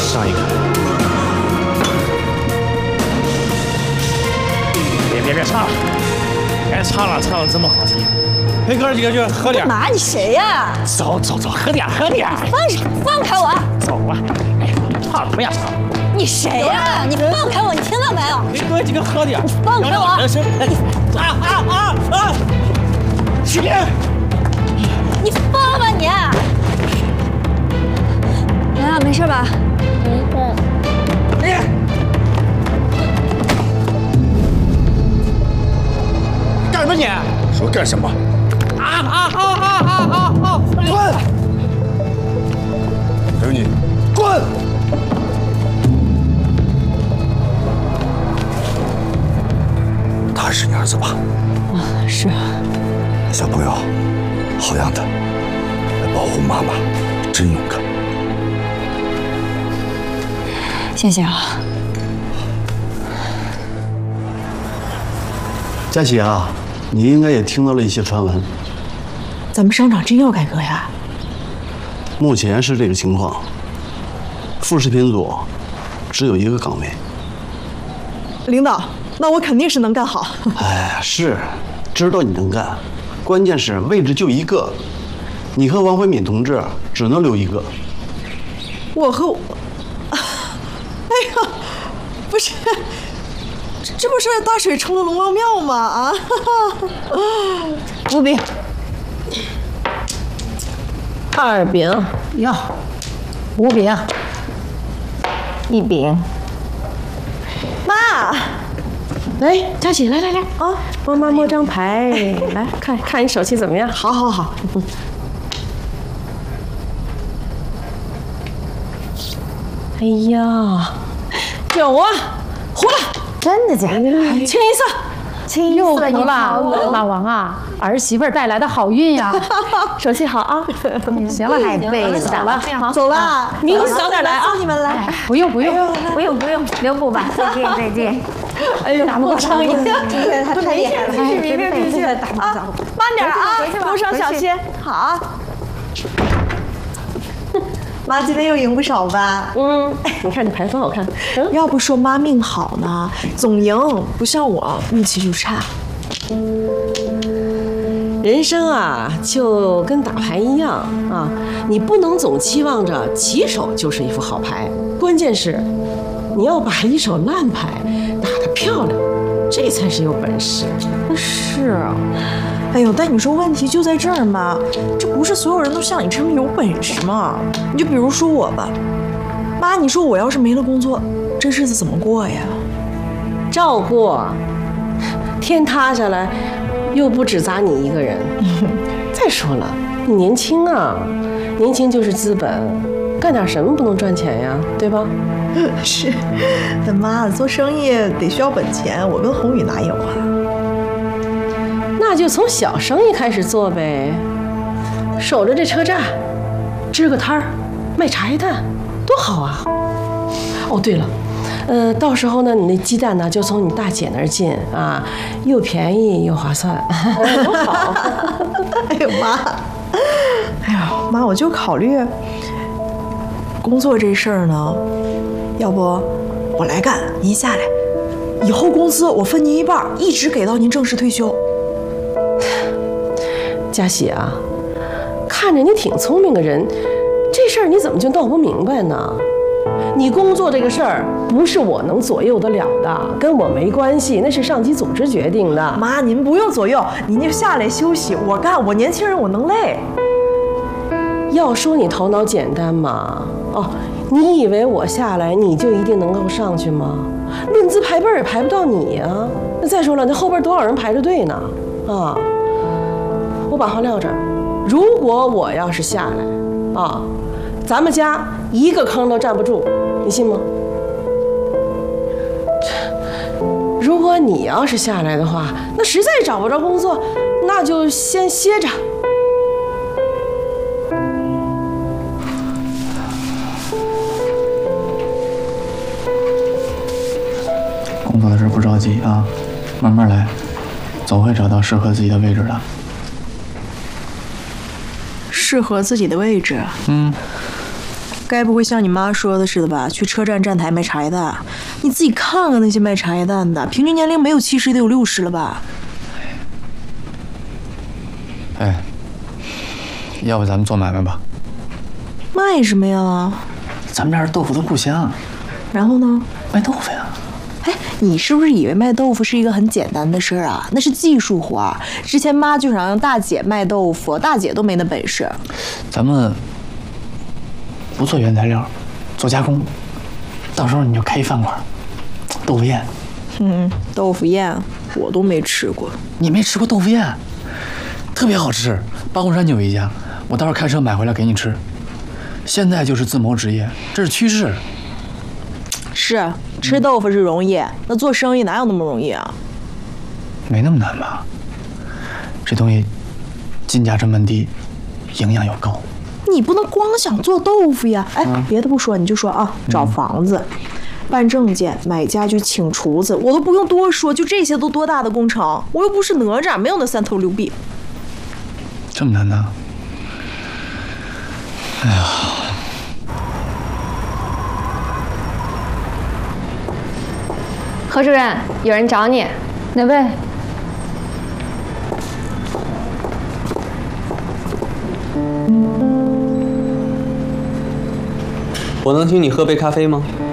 上一个。别唱了，别唱了，唱的这么好听，陪哥几个去喝点。 妈，你谁呀？ 走，喝点。 放开我！ 走啊！哎，唱什么呀唱？ 你谁呀？你放开我！你听到没有？ 陪哥几个喝点。 放开我！ 起别！ 你放吧你！来啊，没事吧？ 没事。干什么你？ 说干什么？ 滚！ 还有你，滚！他是你儿子吧？ 是。 小朋友，好样的，来保护妈妈，真勇敢。 谢谢啊。 佳琪啊，你应该也听到了一些传闻。 咱们商场真要改革呀？ 目前是这个情况，副食品组只有1个岗位。 领导，那我肯定是能干好。 哎，是，知道你能干，关键是位置就1个，你和王慧敏同志只能留1个。 我和……哎呀，不是。这不是大水冲了龙王庙吗？啊！ 5饼，2饼，哟，5饼，1饼。 妈， 来，佳琪，来啊，帮妈摸张牌，来看你手气怎么样？ 好。 哎呀，有啊，胡了。 真的假的？ 清一色， 清一又色胡了。老王啊，儿媳妇带来的好运呀，手气好啊。行了， 太背了， 走了， 走了， 明天早点来啊。 送你们来。 不用， 留步吧。再见。 哎呦， 打不过苍蝇， 他太厉害了。 别啊，慢点啊，路上小心。好。妈今天又赢不少吧？ 你看你牌多好看。 要不说妈命好呢，总赢，不像我运气就差。 人生啊，就跟打牌一样啊，你不能总期望着起手就是一副好牌，关键是你要把一手烂牌打得漂亮，这才是有本事。 是啊。哎呦，但你说问题就在这儿嘛，这不是所有人都像你这么有本事吗？你就比如说我吧，妈，你说我要是没了工作，这日子怎么过呀？ 照过，天塌下来又不只砸你一个人。再说了，你年轻啊，年轻就是资本，干点什么不能赚钱呀，对吧？ 是，但妈，做生意得需要本钱，我跟宏宇哪有啊？ 那就从小生意开始做呗，守着这车站，支个摊儿，卖茶叶蛋，多好啊！哦，对了，到时候呢，你那鸡蛋呢就从你大姐那儿进啊，又便宜又划算，多好！ 哎呦妈，哎呦妈，我就考虑工作这事儿呢，要不我来干，您下来，以后工资我分您一半，一直给到您正式退休。 佳喜啊，看着你挺聪明的人，这事儿你怎么就闹不明白呢？你工作这个事儿不是我能左右得了的，跟我没关系，那是上级组织决定的。 妈，您不用左右，您就下来休息，我干，我年轻人，我能累。 要说你头脑简单嘛，哦，你以为我下来你就一定能够上去吗？论资排辈也排不到你呀。那再说了，那后边多少人排着队呢？啊！我把话撂这儿，如果我要是下来，啊，咱们家一个坑都站不住，你信吗？如果你要是下来的话，那实在找不着工作，那就先歇着。 工作的事不着急啊，慢慢来，总会找到适合自己的位置的。 适合自己的位置？ 该不会像你妈说的似的吧？去车站站台卖茶叶蛋？你自己看看那些卖茶叶蛋的，平均年龄没有70得有60了吧？ 哎，要不咱们做买卖吧？ 卖什么呀？ 咱们这儿是豆腐的故乡。 然后呢？ 卖豆腐呀。 哎，你是不是以为卖豆腐是一个很简单的事儿啊？那是技术活儿。之前妈就想让大姐卖豆腐，大姐都没那本事。 咱们不做原材料，做加工，到时候你就开一饭馆，豆腐宴。 豆腐宴我都没吃过。 你没吃过豆腐宴？特别好吃，八公山就有一家，我到时候开车买回来给你吃。现在就是自谋职业，这是趋势。 是，吃豆腐是容易，那做生意哪有那么容易啊？ 没那么难吧？这东西进价成本低，营养又高。 你不能光想做豆腐呀！哎，别的不说，你就说啊，找房子、办证件、买家具、请厨子，我都不用多说，就这些都多大的工程？我又不是哪吒，没有那3头6臂。 这么难呢？哎呀！ 何主任，有人找你。哪位？ 我能请你喝杯咖啡吗？